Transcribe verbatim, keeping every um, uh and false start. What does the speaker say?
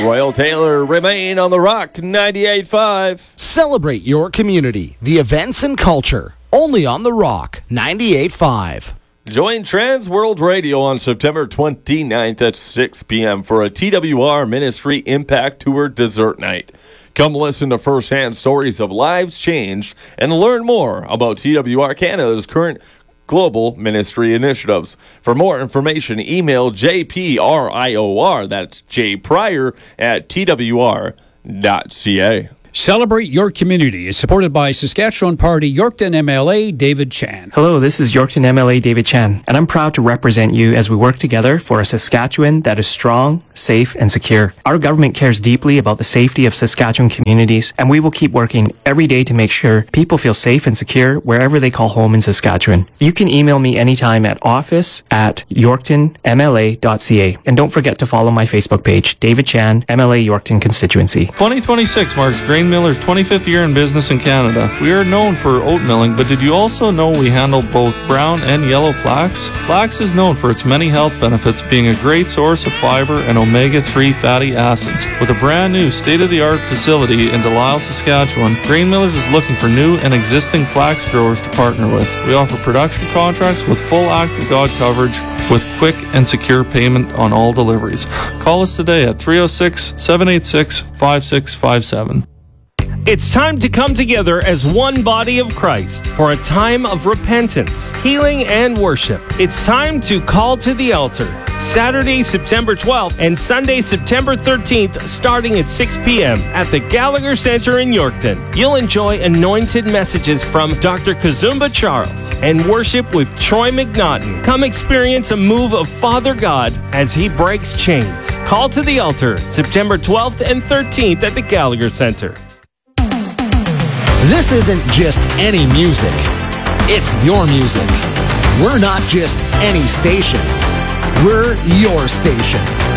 Royal Taylor, Remain on the Rock, ninety-eight point five. Celebrate your community, the events and culture, only on the Rock, ninety-eight point five. Join Trans World Radio on September twenty-ninth at six p.m. for a T W R Ministry Impact Tour dessert night. Come listen to first-hand stories of lives changed and learn more about T W R Canada's current global ministry initiatives. For more information, email J P R I O R, that's J Pryor, at T W R dot C A. Celebrate Your Community is supported by Saskatchewan Party Yorkton M L A David Chan. Hello, this is Yorkton M L A David Chan, and I'm proud to represent you as we work together for a Saskatchewan that is strong, safe, and secure. Our government cares deeply about the safety of Saskatchewan communities, and we will keep working every day to make sure people feel safe and secure wherever they call home in Saskatchewan. You can email me anytime at office at yorkton m l a dot c a. And don't forget to follow my Facebook page, David Chan, M L A Yorkton Constituency. twenty twenty-six marks Grain Miller's twenty-fifth year in business in Canada. We are known for oat milling, but did you also know we handle both brown and yellow flax? Flax is known for its many health benefits, being a great source of fiber and omega three fatty acids. With a brand new state-of-the-art facility in Delisle, Saskatchewan, Grain Millers is looking for new and existing flax growers to partner with. We offer production contracts with full Act of God coverage with quick and secure payment on all deliveries. Call us today at three oh six, seven eight six, five six five seven. It's time to come together as one body of Christ for a time of repentance, healing, and worship. It's time to call to the altar. Saturday, September twelfth and Sunday, September thirteenth, starting at six p.m. at the Gallagher Center in Yorkton. You'll enjoy anointed messages from Doctor Kazumba Charles and worship with Troy McNaughton. Come experience a move of Father God as he breaks chains. Call to the altar, September twelfth and thirteenth at the Gallagher Center. This isn't just any music. It's your music. We're not just any station. We're your station.